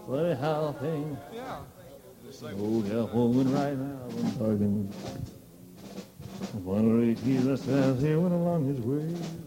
Funny how things. Yeah. Oh, yeah, woman right now, I'm talking. One of the keys that stands here went along his way.